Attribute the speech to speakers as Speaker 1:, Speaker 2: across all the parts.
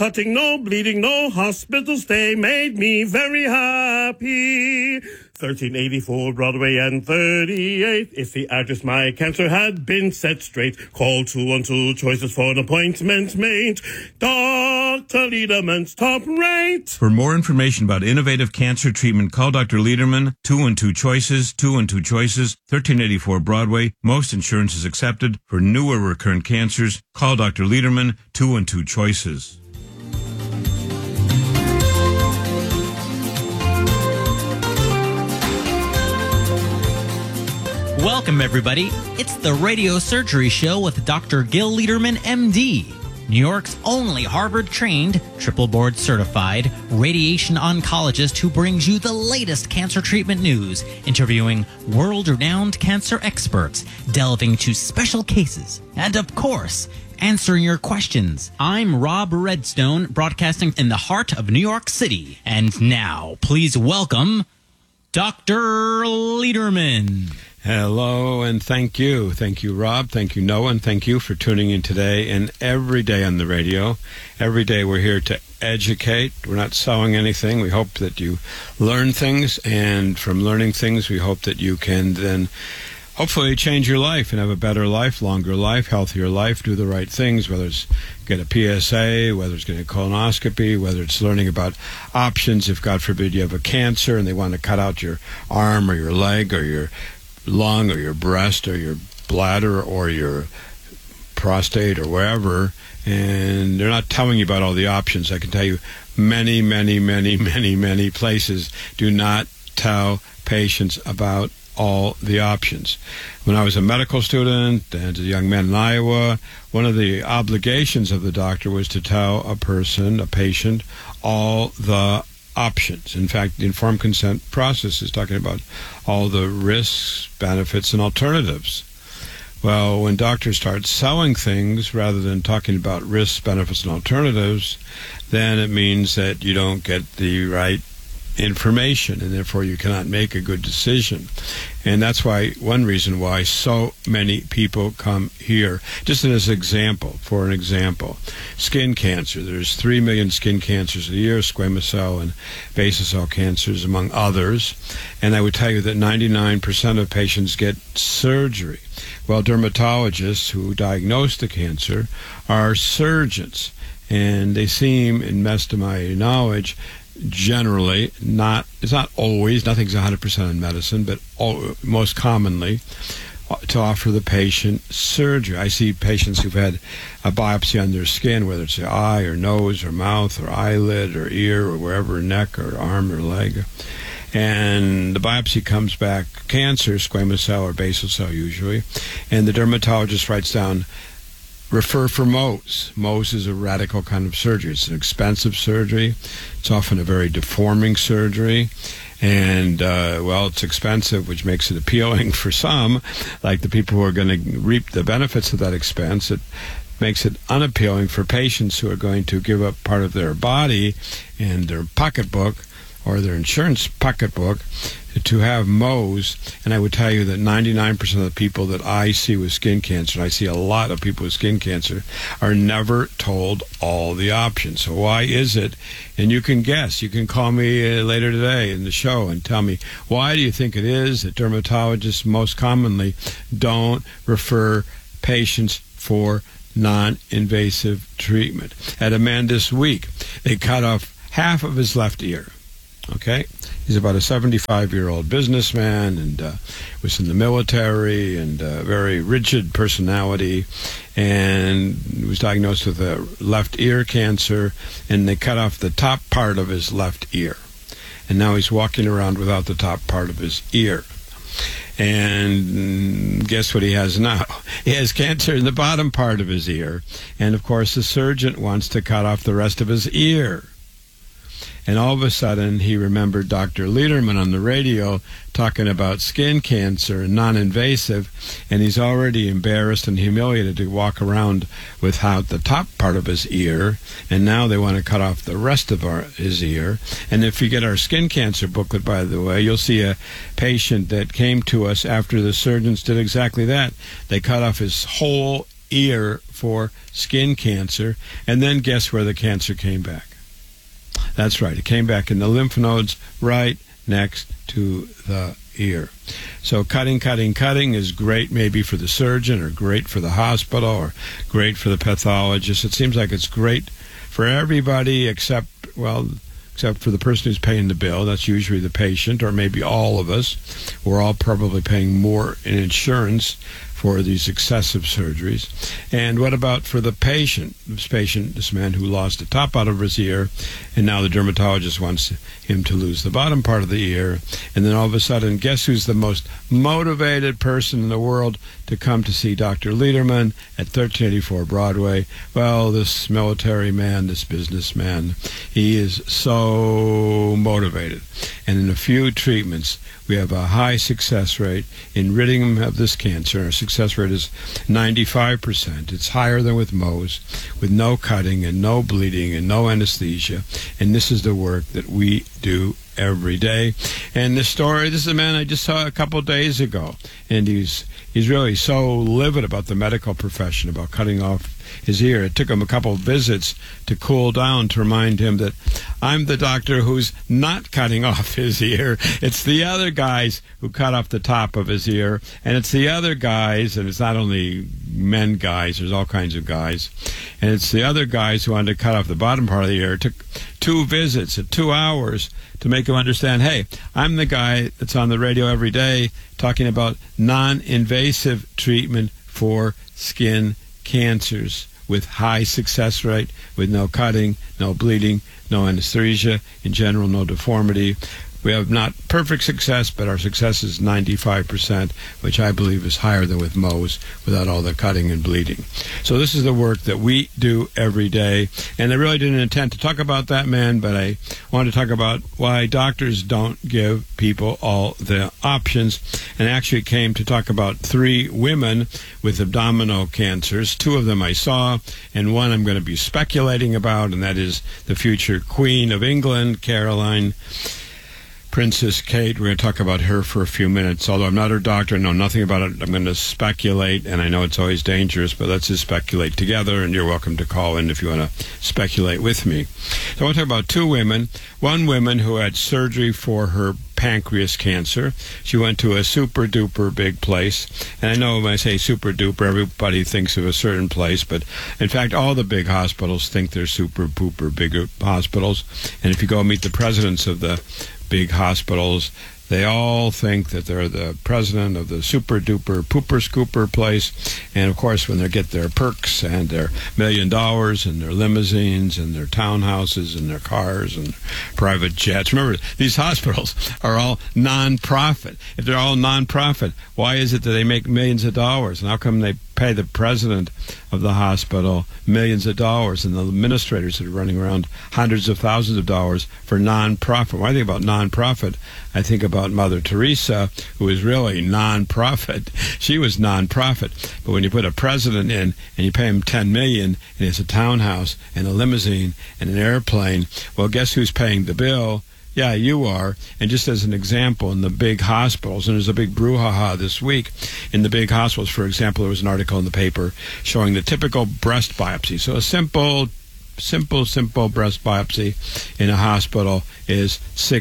Speaker 1: cutting, no bleeding, no hospital stay made me very happy. 1384 Broadway and 38 is the address my cancer had been set straight. Call 212 choices for an appointment made. Dr. Lederman's top rate.
Speaker 2: For more information about innovative cancer treatment, call Dr. Lederman, 212 choices, 212 choices, 1384 Broadway. Most insurance is accepted. For new or recurrent cancers, call Dr. Lederman, 212 choices.
Speaker 3: Welcome, everybody. It's the Radio Surgery Show with Dr. Gil Lederman, MD, New York's only Harvard-trained, triple board-certified radiation oncologist who brings you the latest cancer treatment news, interviewing world-renowned cancer experts, delving into special cases, and, of course, answering your questions. I'm Rob Redstone, broadcasting in the heart of New York City. And now, please welcome Dr. Lederman.
Speaker 4: Hello, and thank you. Thank you, Rob. Thank you, Noah, and thank you for tuning in today and every day on the radio. Every day we're here to educate. We're not selling anything. We hope that you learn things, and from learning things, we hope that you can then hopefully change your life and have a better life, longer life, healthier life, do the right things, whether it's get a PSA, whether it's getting a colonoscopy, whether it's learning about options if, God forbid, you have a cancer and they want to cut out your arm or your leg or your lung or your breast or your bladder or your prostate or wherever, and they're not telling you about all the options. I can tell you many places do not tell patients about all the options. When I was a medical student and a young man in Iowa, one of the obligations of the doctor was to tell a patient, all the options. In fact, the informed consent process is talking about all the risks, benefits, and alternatives. Well, when doctors start selling things rather than talking about risks, benefits, and alternatives, then it means that you don't get the right information, and therefore you cannot make a good decision. And that's why, one reason why so many people come here. Just as an example, skin cancer. There's 3 million skin cancers a year, squamous cell and basal cell cancers, among others. And I would tell you that 99% of patients get surgery. Well, dermatologists who diagnose the cancer are surgeons, and they seem, in best of my knowledge, generally, it's not always, nothing's 100% in medicine, but most commonly, to offer the patient surgery. I see patients who've had a biopsy on their skin, whether it's the eye or nose or mouth or eyelid or ear or wherever, neck or arm or leg, and the biopsy comes back cancer, squamous cell or basal cell usually, and the dermatologist writes down, refer for Mohs. Mohs is a radical kind of surgery. It's an expensive surgery. It's often a very deforming surgery. And, it's expensive, which makes it appealing for some, like the people who are going to reap the benefits of that expense. It makes it unappealing for patients who are going to give up part of their body and their pocketbook or their insurance pocketbook to have Mohs. And I would tell you that 99% of the people that I see with skin cancer, and I see a lot of people with skin cancer, are never told all the options. So why is it? And you can guess. You can call me later today in the show and tell me, why do you think it is that dermatologists most commonly don't refer patients for non-invasive treatment? I had a man this week, they cut off half of his left ear. Okay, he's about a 75-year-old businessman and was in the military and very rigid personality, and was diagnosed with a left ear cancer, and they cut off the top part of his left ear, and now he's walking around without the top part of his ear. And guess what he has now? He has cancer in the bottom part of his ear, and of course the surgeon wants to cut off the rest of his ear. And all of a sudden, he remembered Dr. Lederman on the radio talking about skin cancer and non-invasive, and he's already embarrassed and humiliated to walk around without the top part of his ear, and now they want to cut off the rest of his ear. And if you get our skin cancer booklet, by the way, you'll see a patient that came to us after the surgeons did exactly that. They cut off his whole ear for skin cancer, and then guess where the cancer came back? That's right, it came back in the lymph nodes right next to the ear. So cutting is great maybe for the surgeon, or great for the hospital, or great for the pathologist. It seems like it's great for everybody except for the person who's paying the bill. That's usually the patient, or maybe all of us. We're all probably paying more in insurance for these excessive surgeries. And what about for the patient? This man who lost the top out of his ear, and now the dermatologist wants him to lose the bottom part of the ear. And then all of a sudden, guess who's the most motivated person in the world to come to see Dr. Lederman at 1384 Broadway? Well, this military man, this businessman, he is so motivated. And in a few treatments, we have a high success rate in ridding him of this cancer. Our success rate is 95%. It's higher than with Mohs, with no cutting and no bleeding and no anesthesia. And this is the work that we do every day. And this is a man I just saw a couple days ago, and he's really so livid about the medical profession, about cutting off his ear. It took him a couple of visits to cool down, to remind him that I'm the doctor who's not cutting off his ear. It's the other guys who cut off the top of his ear, and it's the other guys, and it's not only men guys, there's all kinds of guys, and it's the other guys who wanted to cut off the bottom part of the ear. It took 2 visits at 2 hours to make him understand, hey, I'm the guy that's on the radio every day talking about non-invasive treatment for skin cancers with high success rate, with no cutting, no bleeding, no anesthesia, in general, no deformity. We have not perfect success, but our success is 95%, which I believe is higher than with Mohs, without all the cutting and bleeding. So this is the work that we do every day. And I really didn't intend to talk about that man, but I wanted to talk about why doctors don't give people all the options, and actually came to talk about 3 women with abdominal cancers. 2 of them I saw, and one I'm going to be speculating about, and that is the future Queen of England, Caroline Princess Kate. We're going to talk about her for a few minutes. Although I'm not her doctor, I know nothing about it, I'm going to speculate, and I know it's always dangerous, but let's just speculate together, and you're welcome to call in if you want to speculate with me. So I want to talk about 2 women. One woman who had surgery for her pancreas cancer. She went to a super-duper big place. And I know when I say super-duper, everybody thinks of a certain place, but in fact, all the big hospitals think they're super-pooper big hospitals. And if you go meet the presidents of the big hospitals, they all think that they're the president of the super-duper pooper-scooper place. And, of course, when they get their perks and their $1 million and their limousines and their townhouses and their cars and private jets. Remember, these hospitals are all non-profit. If they're all non-profit, why is it that they make millions of dollars? And how come they pay the president of the hospital millions of dollars, and the administrators that are running around hundreds of thousands of dollars for non-profit? When I think about non-profit, I think about Mother Teresa, who is really non-profit. She was non-profit. But when you put a president in and you pay him $10 million, and he has a townhouse and a limousine and an airplane, well, guess who's paying the bill? Yeah, you are. And just as an example, in the big hospitals, and there's a big brouhaha this week, in the big hospitals, for example, there was an article in the paper showing the typical breast biopsy. So a simple breast biopsy in a hospital is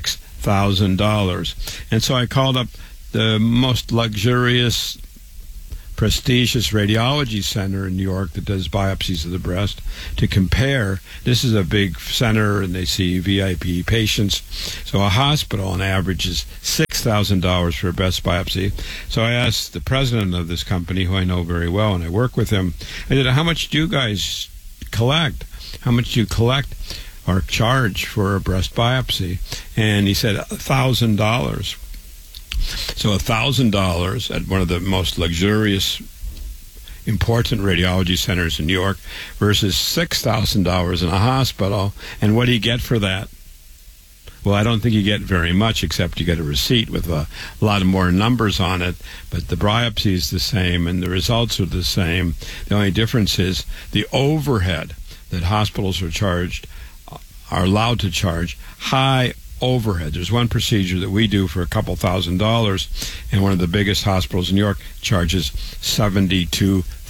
Speaker 4: $6,000. And so I called up the most luxurious, prestigious radiology center in New York that does biopsies of the breast to compare. This is a big center, and they see VIP patients. So a hospital on average is $6,000 for a breast biopsy. So I asked the president of this company, who I know very well, and I work with him, I said, how much do you guys collect? How much do you collect or charge for a breast biopsy? And he said $1,000. So $1,000 at one of the most luxurious, important radiology centers in New York versus $6,000 in a hospital. And what do you get for that? Well, I don't think you get very much, except you get a receipt with a lot more numbers on it. But the biopsy is the same, and the results are the same. The only difference is the overhead that hospitals are allowed to charge, high overhead. There's one procedure that we do for a couple $1,000, and one of the biggest hospitals in New York charges $72,000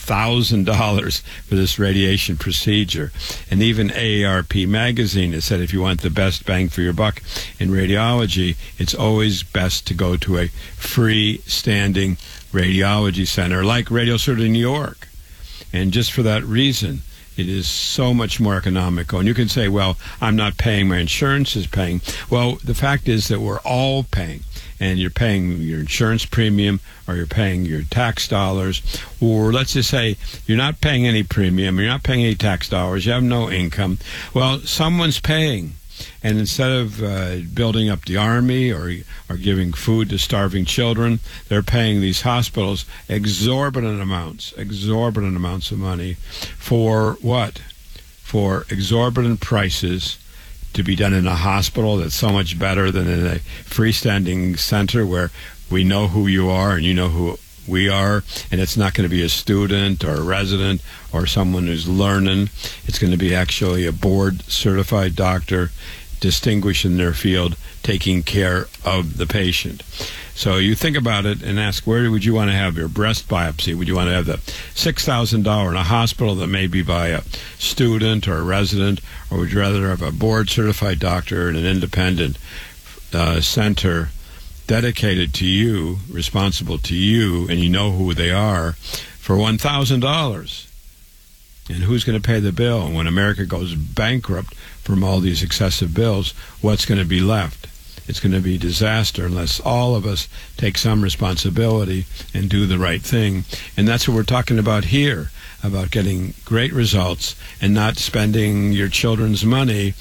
Speaker 4: $1,000 for this radiation procedure. And even AARP magazine has said if you want the best bang for your buck in radiology, it's always best to go to a freestanding radiology center like Radiosurgery New York. And just for that reason, it is so much more economical. And you can say, well, I'm not paying, my insurance is paying. Well, the fact is that we're all paying. And you're paying your insurance premium, or you're paying your tax dollars, or let's just say you're not paying any premium, you're not paying any tax dollars, you have no income. Well, someone's paying. And instead of building up the army or giving food to starving children, they're paying these hospitals exorbitant amounts of money for what? For exorbitant prices to be done in a hospital that's so much better than in a freestanding center where we know who you are and you know who we are, and it's not going to be a student or a resident or someone who's learning. It's going to be actually a board-certified doctor, distinguished in their field, taking care of the patient. So you think about it and ask, where would you want to have your breast biopsy? Would you want to have the $6,000 in a hospital that may be by a student or a resident, or would you rather have a board-certified doctor in an independent center dedicated to you, responsible to you, and you know who they are, for $1,000? And who's going to pay the bill? And when America goes bankrupt from all these excessive bills, what's going to be left? It's going to be disaster unless all of us take some responsibility and do the right thing. And that's what we're talking about here, about getting great results and not spending your children's money,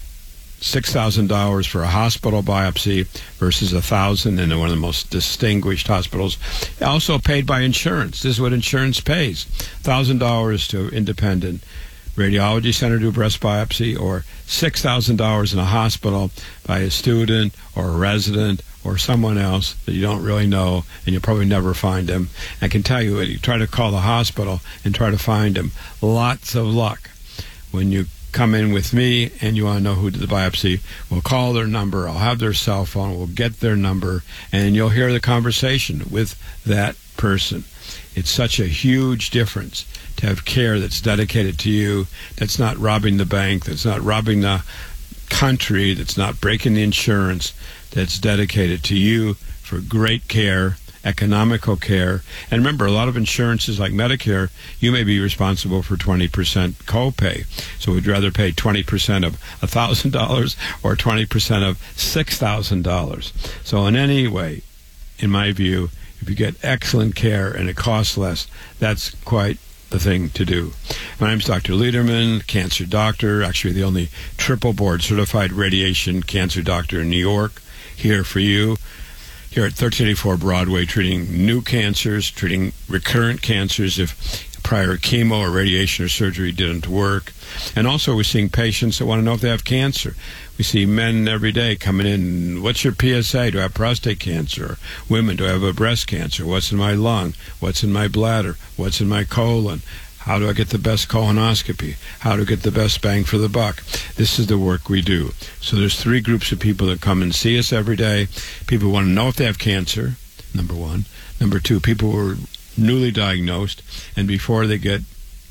Speaker 4: $6,000 for a hospital biopsy versus $1,000 in one of the most distinguished hospitals, also paid by insurance. This is what insurance pays: $1,000 to independent radiology center to do breast biopsy, or $6,000 in a hospital by a student or a resident or someone else that you don't really know, and you'll probably never find them. I can tell you, you try to call the hospital and try to find them, lots of luck. When you come in with me and you want to know who did the biopsy, we'll call their number, I'll have their cell phone, we'll get their number, and you'll hear the conversation with that person. It's such a huge difference to have care that's dedicated to you, that's not robbing the bank, that's not robbing the country, that's not breaking the insurance, that's dedicated to you for great care, economical care. And remember, a lot of insurances like Medicare, you may be responsible for 20% copay. So we'd rather pay 20% of $1,000 or 20% of $6,000. So in any way, in my view, if you get excellent care and it costs less, that's quite the thing to do. My name's Dr. Lederman, cancer doctor, actually the only triple board certified radiation cancer doctor in New York, here for you, here at 1384 Broadway, treating new cancers, treating recurrent cancers if prior chemo or radiation or surgery didn't work. And also we're seeing patients that want to know if they have cancer. We see men every day coming in, what's your PSA? Do I have prostate cancer? Women, do I have a breast cancer? What's in my lung? What's in my bladder? What's in my colon? How do I get the best colonoscopy? How to get the best bang for the buck? This is the work we do. So there's three groups of people that come and see us every day. People who want to know if they have cancer, number one. Number two, people who are newly diagnosed, and before they get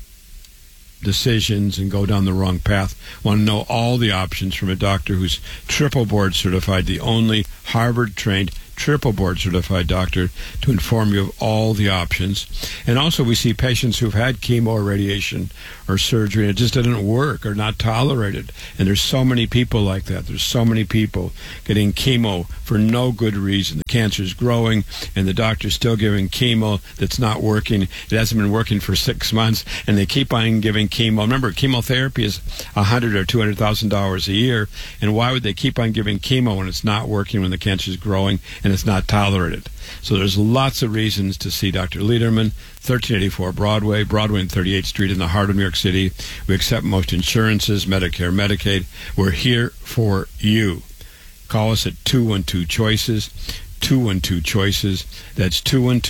Speaker 4: decisions and go down the wrong path, want to know all the options from a doctor who's triple board certified, the only Harvard-trained triple board certified doctor to inform you of all the options. And also we see patients who've had chemo or radiation or surgery and it just didn't work or not tolerated. And there's so many people like that. There's so many people getting chemo for no good reason. The cancer's growing and the doctor's still giving chemo that's not working. It hasn't been working for 6 months and they keep on giving chemo. Remember, chemotherapy is $100,000 or $200,000 a year. And why would they keep on giving chemo when it's not working, when the cancer's growing and it's not tolerated? So there's lots of reasons to see Dr. Lederman, 1384 Broadway, Broadway and 38th Street in the heart of New York City. We accept most insurances, Medicare, Medicaid. We're here for you. Call us at 212-CHOICES, 212-CHOICES. That's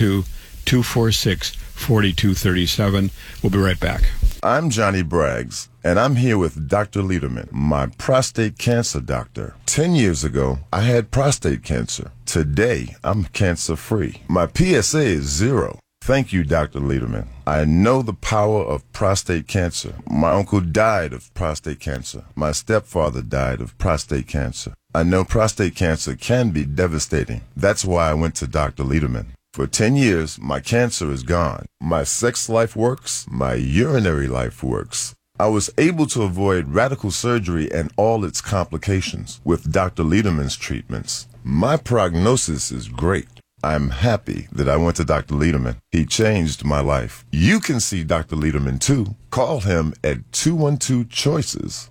Speaker 4: 212-246-4237. We'll be right back.
Speaker 5: I'm Johnny Braggs, and I'm here with Dr. Lederman, my prostate cancer doctor. 10 years ago, I had prostate cancer. Today, I'm cancer-free. My PSA is 0. Thank you, Dr. Lederman. I know the power of prostate cancer. My uncle died of prostate cancer. My stepfather died of prostate cancer. I know prostate cancer can be devastating. That's why I went to Dr. Lederman. For 10 years, my cancer is gone. My sex life works. My urinary life works. I was able to avoid radical surgery and all its complications with Dr. Lederman's treatments. My prognosis is great. I'm happy that I went to Dr. Lederman. He changed my life. You can see Dr. Lederman too. Call him at 212-CHOICES.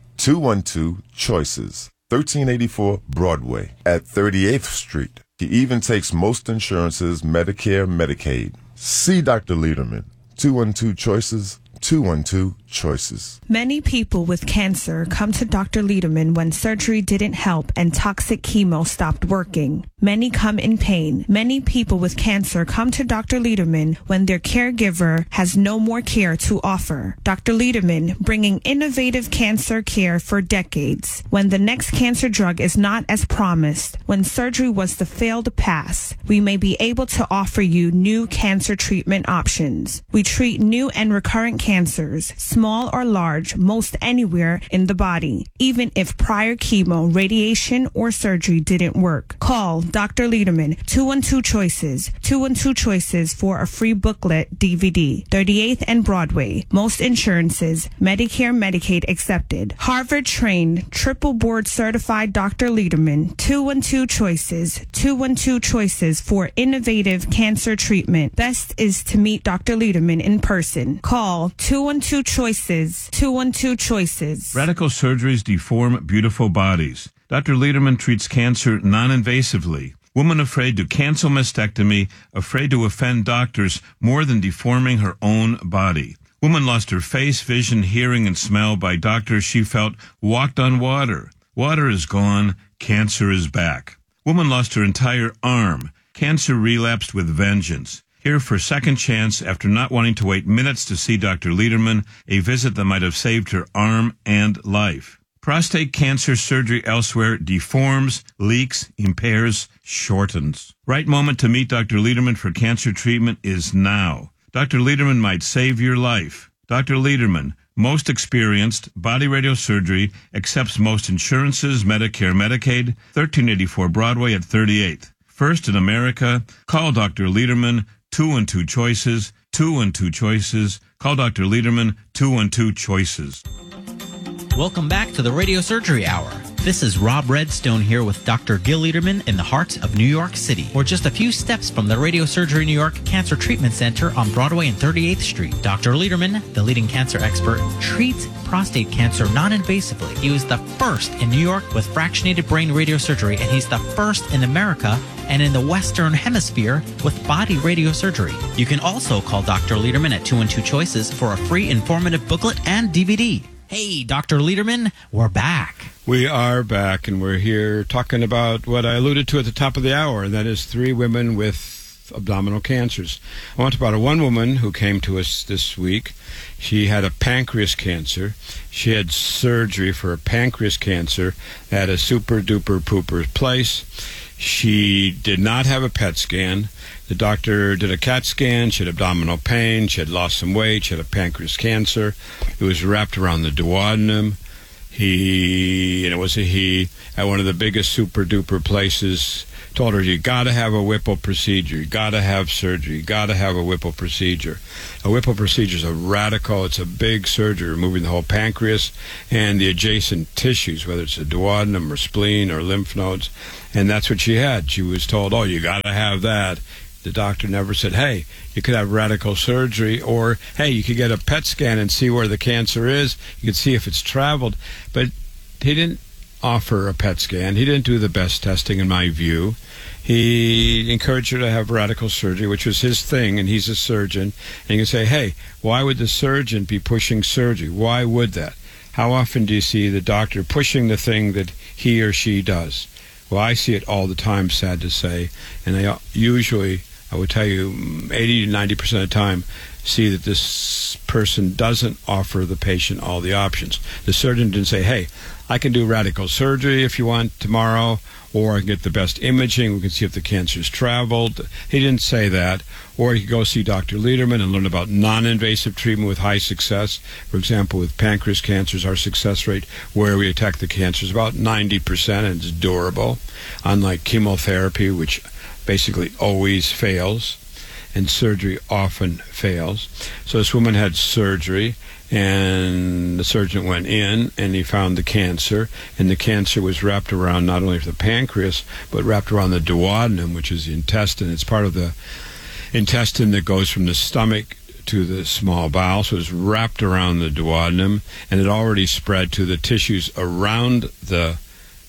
Speaker 5: 212-CHOICES. 1384 Broadway at 38th Street. He even takes most insurances, Medicare, Medicaid. See Dr. Lederman. 212-CHOICES. 212-CHOICES.
Speaker 6: Many people with cancer come to Dr. Lederman when surgery didn't help and toxic chemo stopped working. Many come in pain. Many people with cancer come to Dr. Lederman when their caregiver has no more care to offer. Dr. Lederman, bringing innovative cancer care for decades. When the next cancer drug is not as promised, when surgery was the failed pass, we may be able to offer you new cancer treatment options. We treat new and recurrent cancers, small or large, most anywhere in the body, even if prior chemo, radiation, or surgery didn't work. Call Dr. Lederman, 212-CHOICES, 212-CHOICES for a free booklet DVD, 38th and Broadway. Most insurances, Medicare, Medicaid accepted. Harvard-trained, triple board certified Dr. Lederman, 212-CHOICES, 212-CHOICES for innovative cancer treatment. Best is to meet Dr. Lederman in person. Call 212-CHOICES, 212-CHOICES.
Speaker 2: Radical surgeries deform beautiful bodies. Dr. Lederman treats cancer non-invasively. Woman afraid to cancel mastectomy, afraid to offend doctors more than deforming her own body. Woman lost her face, vision, hearing, and smell by doctors she felt walked on water. Water is gone. Cancer is back. Woman lost her entire arm. Cancer relapsed with vengeance. Here for a second chance after not wanting to wait minutes to see Dr. Lederman, a visit that might have saved her arm and life. Prostate cancer surgery elsewhere deforms, leaks, impairs, shortens. Right moment to meet Dr. Lederman for cancer treatment is now. Dr. Lederman might save your life. Dr. Lederman, most experienced, body radiosurgery, accepts most insurances, Medicare, Medicaid, 1384 Broadway at 38th. First in America, call Dr. Lederman, 212-CHOICES, 212-CHOICES. Call Dr. Lederman, 212-CHOICES.
Speaker 3: Welcome back to the Radio Surgery Hour. This is Rob Redstone here with Dr. Gil Lederman in the heart of New York City. We're just a few steps from the Radio Surgery New York Cancer Treatment Center on Broadway and 38th Street. Dr. Lederman, the leading cancer expert, treats prostate cancer non-invasively. He was the first in New York with fractionated brain radiosurgery, and he's the first in America and in the Western Hemisphere with body radiosurgery. You can also call Dr. Lederman at 212-CHOICES for a free informative booklet and DVD. Hey, Dr. Lederman, we're back.
Speaker 4: We are back, and we're here talking about what I alluded to at the top of the hour, and that is 3 women with abdominal cancers. I want to talk about one woman who came to us this week. She had a pancreas cancer. She had surgery for a pancreas cancer at a super-duper pooper place. She did not have a PET scan. The doctor did a CAT scan. She had abdominal pain. She had lost some weight. She had a pancreas cancer. It was wrapped around the duodenum. And it was a he, at one of the biggest super-duper places, told her, you got to have a Whipple procedure. You got to have surgery. You got to have a Whipple procedure. A Whipple procedure is a radical, it's a big surgery, removing the whole pancreas and the adjacent tissues, whether it's a duodenum or spleen or lymph nodes. And that's what she had. She was told, oh, you got to have that. The doctor never said, hey, you could have radical surgery, or, hey, you could get a PET scan and see where the cancer is. You could see if it's traveled. But he didn't offer a PET scan. He didn't do the best testing, in my view. He encouraged her to have radical surgery, which was his thing, and he's a surgeon. And you can say, hey, why would the surgeon be pushing surgery? Why would that? How often do you see the doctor pushing the thing that he or she does? Well, I see it all the time, sad to say, and I usually, I would tell you, 80 to 90% of the time, see that this person doesn't offer the patient all the options. The surgeon didn't say, hey, I can do radical surgery if you want tomorrow, or I can get the best imaging. We can see if the cancer's traveled. He didn't say that. Or you can go see Dr. Lederman and learn about non-invasive treatment with high success. For example, with pancreas cancers, our success rate where we attack the cancer is about 90%, and it's durable, unlike chemotherapy, which basically always fails, and surgery often fails. So this woman had surgery, and the surgeon went in, and he found the cancer, and the cancer was wrapped around not only the pancreas, but wrapped around the duodenum, which is the intestine. It's part of the intestine that goes from the stomach to the small bowel, so it's wrapped around the duodenum, and it already spread to the tissues around the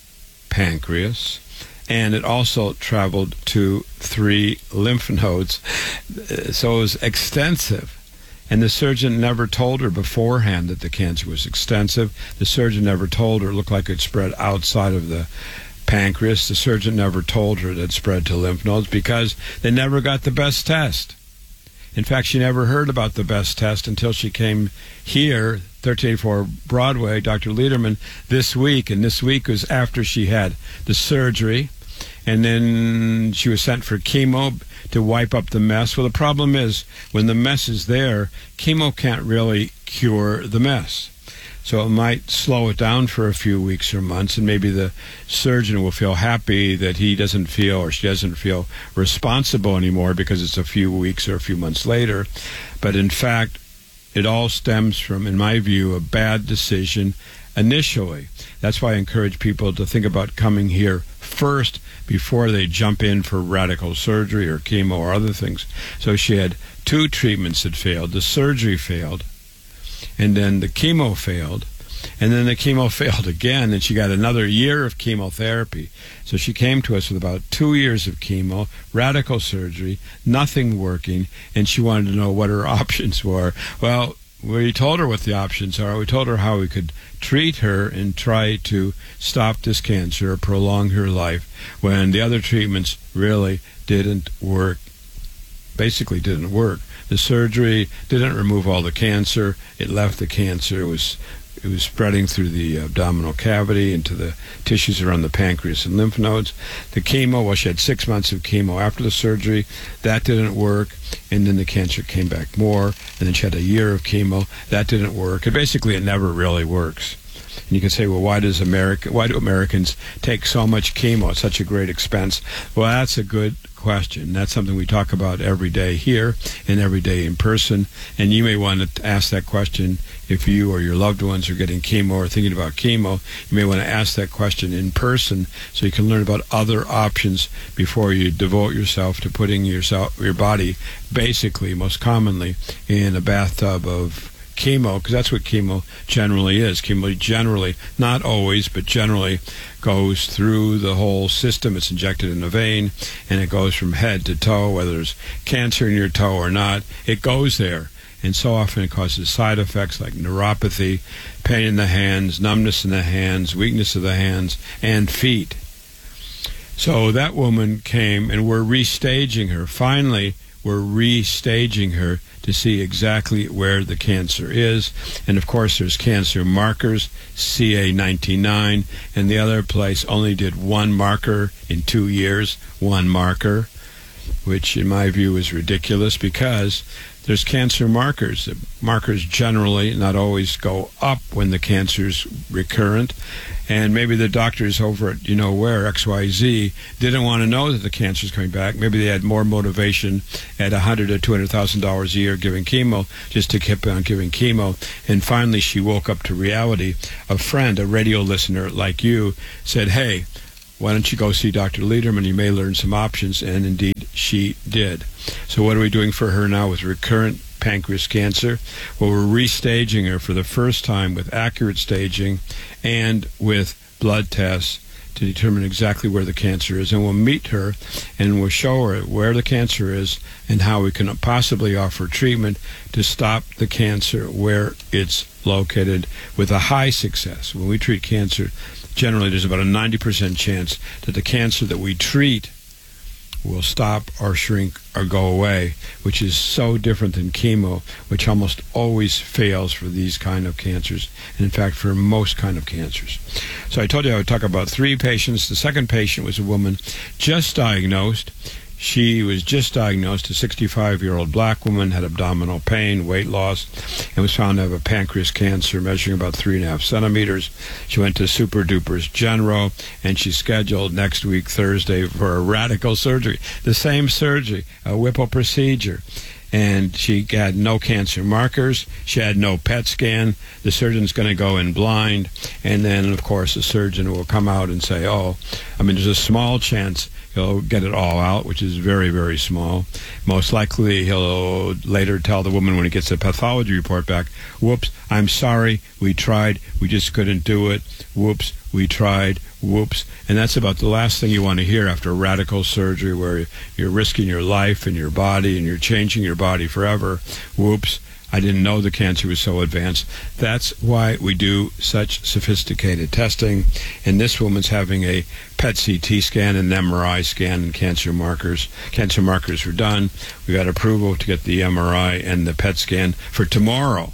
Speaker 4: pancreas, and it also traveled to 3 lymph nodes, so it was extensive. And the surgeon never told her beforehand that the cancer was extensive. The surgeon never told her it looked like it spread outside of the pancreas. The surgeon never told her that it spread to lymph nodes because they never got the best test. In fact, she never heard about the best test until she came here, 1384 Broadway, Dr. Lederman, this week. And this week was after she had the surgery. And then she was sent for chemo to wipe up the mess. Well, the problem is, when the mess is there, chemo can't really cure the mess. So it might slow it down for a few weeks or months, and maybe the surgeon will feel happy that he doesn't feel or she doesn't feel responsible anymore because it's a few weeks or a few months later. But in fact, it all stems from, in my view, a bad decision initially. That's why I encourage people to think about coming here first before they jump in for radical surgery or chemo or other things. So she had 2 treatments that failed. The surgery failed, and then the chemo failed, and then the chemo failed again, and she got another year of chemotherapy. So she came to us with about 2 years of chemo, radical surgery, nothing working, and she wanted to know what her options were. Well, we told her what the options are. We told her how we could treat her and try to stop this cancer or prolong her life when the other treatments really didn't work, basically didn't work. The surgery didn't remove all the cancer. It left the cancer. It was spreading through the abdominal cavity into the tissues around the pancreas and lymph nodes. The chemo, well, she had 6 months of chemo after the surgery. That didn't work, and then the cancer came back more, and then she had a year of chemo. That didn't work. And basically, it never really works. And you can say, well, why do Americans take so much chemo at such a great expense? Well, that's a good question. That's something we talk about every day here and every day in person. And you may want to ask that question if you or your loved ones are getting chemo or thinking about chemo. You may want to ask that question in person so you can learn about other options before you devote yourself to putting your body, basically, most commonly, in a bathtub of chemo, because that's what chemo generally is. Chemo generally, not always, but generally goes through the whole system. It's injected in a vein, and it goes from head to toe, whether there's cancer in your toe or not. It goes there, and so often it causes side effects like neuropathy, pain in the hands, numbness in the hands, weakness of the hands and feet. So that woman came, and we're restaging her. Finally, we're restaging her to see exactly where the cancer is. And of course, there's cancer markers, CA19-9, and the other place only did 1 marker in 2 years, 1 marker, which in my view is ridiculous because there's cancer markers. The markers generally, not always, go up when the cancer's recurrent. And maybe the doctors over at XYZ didn't want to know that the cancer's coming back. Maybe they had more motivation at $100,000 to $200,000 a year giving chemo just to keep on giving chemo. And finally, she woke up to reality. A friend, a radio listener like you, said, hey, why don't you go see Dr. Lederman? You may learn some options. And indeed, she did. So what are we doing for her now with recurrent pancreas cancer? Well, we're restaging her for the first time with accurate staging and with blood tests to determine exactly where the cancer is. And we'll meet her and we'll show her where the cancer is and how we can possibly offer treatment to stop the cancer where it's located with a high success. When we treat cancer, generally there's about a 90% chance that the cancer that we treat will stop or shrink or go away, which is so different than chemo, which almost always fails for these kind of cancers, and in fact for most kind of cancers. So I told you I would talk about 3 patients. The second patient was a woman just diagnosed. She was just diagnosed, a 65-year-old black woman, had abdominal pain, weight loss, and was found to have a pancreas cancer measuring about 3.5 centimeters. She went to Super Dupers General, and she's scheduled next week, Thursday, for a radical surgery. The same surgery, a Whipple procedure. And she had no cancer markers. She had no PET scan. The surgeon's going to go in blind. And then, of course, the surgeon will come out and say, there's a small chance he'll get it all out, which is very, very small. Most likely, he'll later tell the woman when he gets the pathology report back, whoops, I'm sorry, we tried, we just couldn't do it. Whoops, we tried, whoops. And that's about the last thing you want to hear after radical surgery where you're risking your life and your body and you're changing your body forever. Whoops, I didn't know the cancer was so advanced. That's why we do such sophisticated testing. And this woman's having a PET CT scan and an MRI scan and cancer markers. Cancer markers were done. We got approval to get the MRI and the PET scan for tomorrow.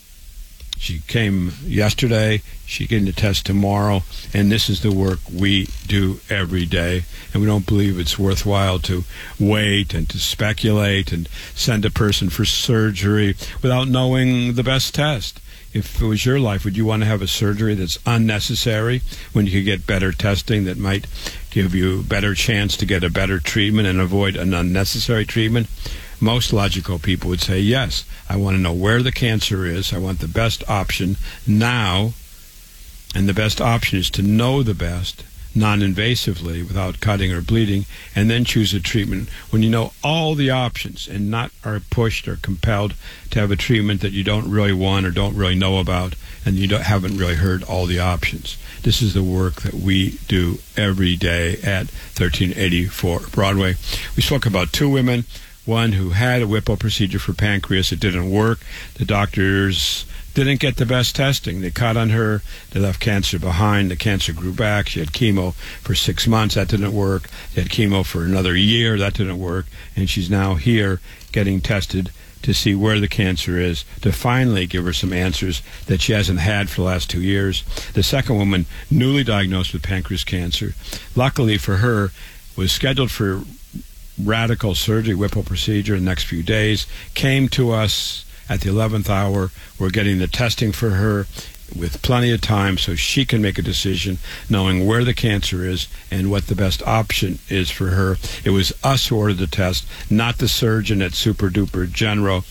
Speaker 4: She came yesterday. She getting the test tomorrow. And this is the work we do every day. And we don't believe it's worthwhile to wait and to speculate and send a person for surgery without knowing the best test. If it was your life, would you want to have a surgery that's unnecessary when you could get better testing that might give you a better chance to get a better treatment and avoid an unnecessary treatment? Most logical people would say, yes, I want to know where the cancer is. I want the best option now. And the best option is to know the best non-invasively without cutting or bleeding, and then choose a treatment when you know all the options and not are pushed or compelled to have a treatment that you don't really want or don't really know about and you haven't really heard all the options. This is the work that we do every day at 1384 Broadway. We spoke about 2 women, one who had a Whipple procedure for pancreas. It didn't work. The doctors didn't get the best testing. They cut on her. They left cancer behind. The cancer grew back. She had chemo for 6 months. That didn't work. She had chemo for another year. That didn't work. And she's now here getting tested to see where the cancer is, to finally give her some answers that she hasn't had for the last 2 years. The second woman, newly diagnosed with pancreas cancer, luckily for her, was scheduled for radical surgery, Whipple procedure, in the next few days, came to us at the 11th hour. We're getting the testing for her with plenty of time so she can make a decision knowing where the cancer is and what the best option is for her. It was us who ordered the test, not the surgeon at Super Duper General,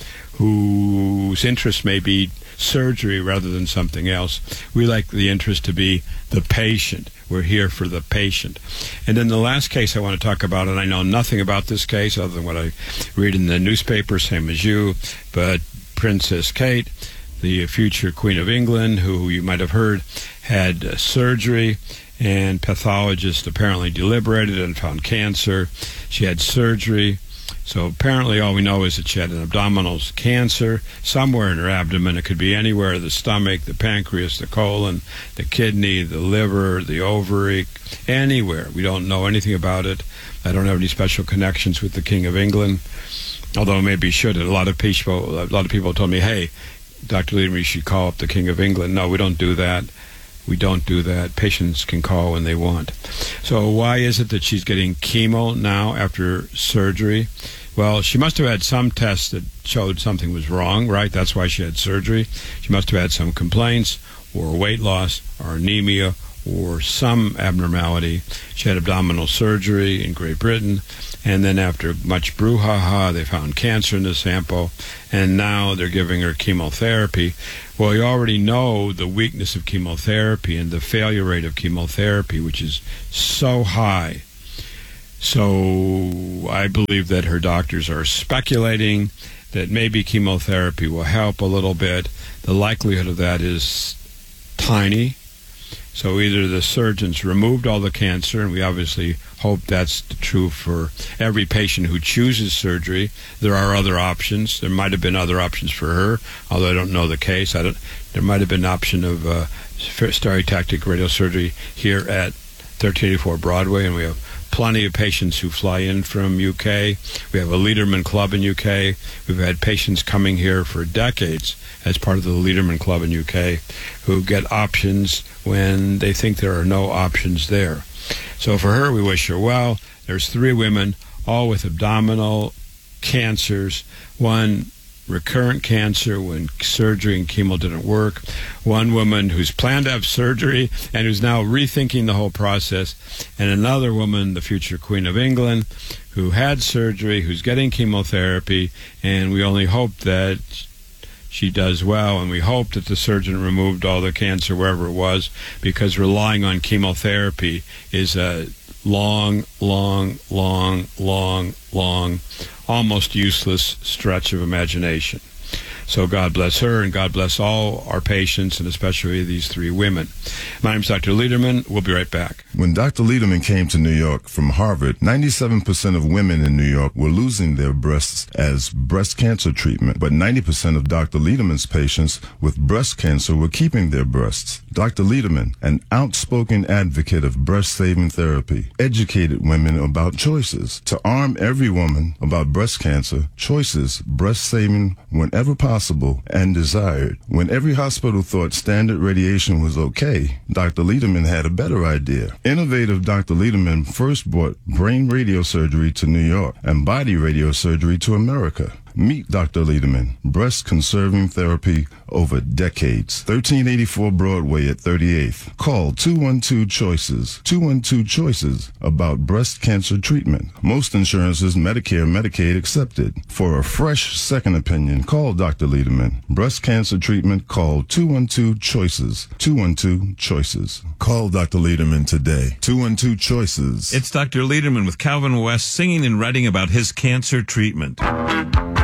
Speaker 4: whose interest may be surgery rather than something else. We like the interest to be the patient. We're here for the patient. And then the last case I want to talk about, and I know nothing about this case other than what I read in the newspaper, same as you, but Princess Kate, the future Queen of England, who you might have heard had surgery, and pathologists apparently deliberated and found cancer. She had surgery. So apparently all we know is that she had an abdominal cancer somewhere in her abdomen. It could be anywhere, the stomach, the pancreas, the colon, the kidney, the liver, the ovary, anywhere. We don't know anything about it. I don't have any special connections with the King of England, although maybe you should. A lot of people told me, hey, Dr. Lederman, you should call up the King of England. No, we don't do that. We don't do that. Patients can call when they want. So why is it that she's getting chemo now after surgery? Well, she must have had some tests that showed something was wrong, right? That's why she had surgery. She must have had some complaints or weight loss or anemia or some abnormality. She had abdominal surgery in Great Britain, and then after much brouhaha, they found cancer in the sample, and now they're giving her chemotherapy. Well, you already know the weakness of chemotherapy and the failure rate of chemotherapy, which is so high. So I believe that her doctors are speculating that maybe chemotherapy will help a little bit. The likelihood of that is tiny. So either the surgeons removed all the cancer, and we obviously hope that's true for every patient who chooses surgery. There are other options. There might have been other options for her, although I don't know the case. There might have been an option of stereotactic radiosurgery here at 1384 Broadway, and we have plenty of patients who fly in from UK. We have a Lederman Club in UK. We've had patients coming here for decades as part of the Lederman Club in UK who get options when they think there are no options there. So for her, we wish her well. There's 3 women, all with abdominal cancers. One recurrent cancer when surgery and chemo didn't work. One woman who's planned to have surgery and who's now rethinking the whole process. And another woman, the future Queen of England, who had surgery, who's getting chemotherapy, and we only hope that she does well, and we hope that the surgeon removed all the cancer wherever it was, because relying on chemotherapy is a long, almost useless stretch of imagination. So God bless her, and God bless all our patients, and especially these 3 women. My name is Dr. Lederman. We'll be right back.
Speaker 5: When Dr. Lederman came to New York from Harvard, 97% of women in New York were losing their breasts as breast cancer treatment, but 90% of Dr. Lederman's patients with breast cancer were keeping their breasts. Dr. Lederman, an outspoken advocate of breast-saving therapy, educated women about choices. To arm every woman about breast cancer, choices, breast-saving whenever possible and desired. When every hospital thought standard radiation was okay, Dr. Lederman had a better idea. Innovative Dr. Lederman first brought brain radiosurgery to New York and body radiosurgery to America. Meet Dr. Lederman, breast-conserving therapy over decades. 1384 Broadway at 38th. Call 212-CHOICES. 212-CHOICES about breast cancer treatment. Most insurances, Medicare, Medicaid accepted. For a fresh second opinion, call Dr. Lederman. Breast cancer treatment, call 212-CHOICES. 212-CHOICES. Call Dr. Lederman today. 212-CHOICES.
Speaker 2: It's Dr. Lederman with Calvin West singing and writing about his cancer treatment.